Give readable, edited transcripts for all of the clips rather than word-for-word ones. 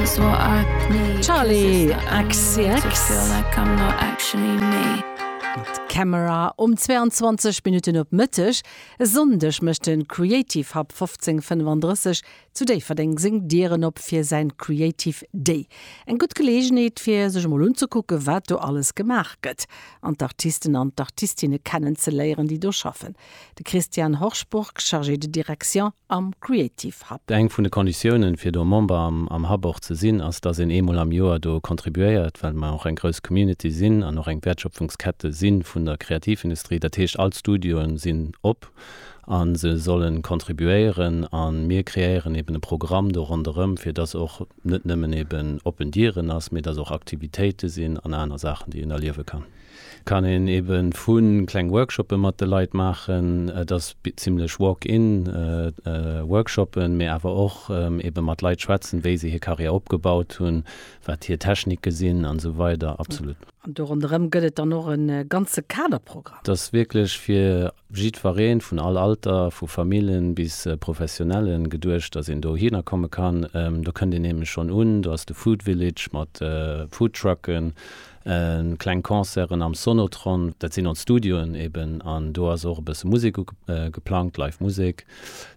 is what I need. Charlie XCX. To feel like I'm not actually me. Kamera 22 Minuten op Mittech. Sondech mecht den Creative Hub 1535 zu déi verdeng sing Dieren op fir sein Creative Day. Eng gut Gelegenheet fir sech mal unzukucke, wat du alles gemacht gëtt. An d'Artisten an d'Artistine kennen ze leieren, die do schaffen. De Christian Horschburg chargé de Direktion am Creative Hub. Eng vun de Konditionen fir do Member am Hub auch ze sinn, ass dats en emol am Joer do kontribuiert, weil man auch eng grös Community sinn, an noch eng Wertschöpfungskette sinn vun der Kreativindustrie, dat heißt, all Studioen sinn op an se sollen kontribuieren an mir kreieren eben ein Programm do rundherum, fir das auch net nimmen eben opendieren ass mir das auch Aktivitäten sinn an einer Sachen, die in erliewe kann en eben vun klein Workshoppe mat de Leiit machen, das ziemlich Walk-in Workshoppen, mir awer auch eben mat Leiit schwatzen, wéi se hier Karriere aufgebaut hun, wat hier Technik gesinn an so weiter, absolut. Und darunter gëtt dann noch ein ganze Kaderprogramm. Das wirklich fir Jidvaren vun all Alter, vu Familien bis professionellen gedurcht, dass in do hinkommen kann. Da könnt ihr nämlich schon du hast de Food Village mat Foodtrucken, klein Konzern am Sonotron, dat sind an Studioen eben an do as bis Musik geplant, Live-Musik.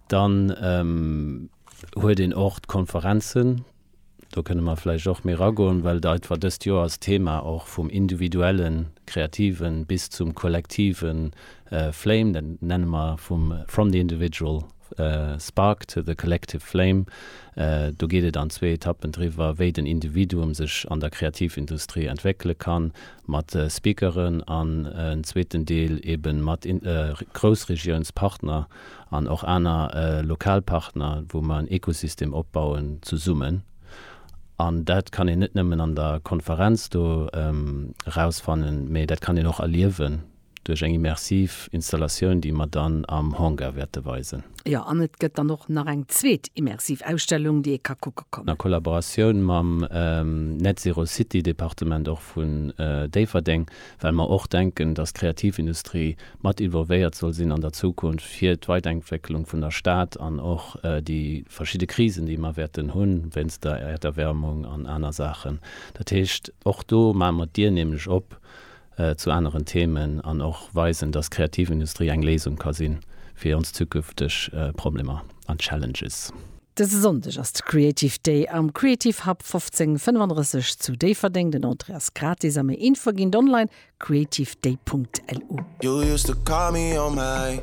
Dann huet den Ort Konferenzen. Da können wir vielleicht auch mehr ragoen, weil da etwa das Jahr als Thema auch vom individuellen, kreativen bis zum kollektiven Flame, dann nennen wir from the individual spark to the collective flame. Da geht es dann 2 Etappen drüber, wie ein Individuum sich an der Kreativindustrie entwickeln kann, mit Speakern an einen zweiten Teil eben mit Großregionspartner an auch einer Lokalpartner, wo man ein Ökosystem aufbauen zu summen. An dat kann ich net nimmen an der Konferenz rausfannen, méi dat kann ich noch erliewen durch eng immersiv Installation, die man dann am Hangar werte weisen. Ja, an net gëtt dann noch nach eng zweet Immersivausstellung, die ka kucke kommen. Na Kollaboration mam Net Zero City Departement auch vun Daverdeng, weil man auch denken, dass Kreativindustrie mat involviert soll sinn an der Zukunft fir d Weiterentwicklung vun der Stadt an auch die verschiedene Krisen, die man werden hunn, wenn es der Erderwärmung an einer Sachen. Dat heißt, auch do ma mat dir nämlich op zu anderen Themen an auch weisen, dass Kreativindustrie eng Lesung kann sinn für uns zukünftig Probleme an Challenges. Das ist Sonntag als Creative Day am Creative Hub 1535 zu Daverdeng, den Andreas gratis am Info gehen online creativeday.lu. You used to call me on my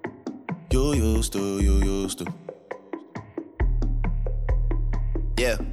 You used to Yeah